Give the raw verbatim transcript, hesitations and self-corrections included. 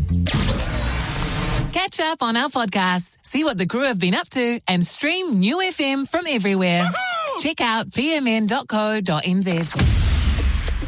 Catch up on our podcasts, see what the crew have been up to, and stream New F M from everywhere. Woohoo! Check out p m n dot co dot n z.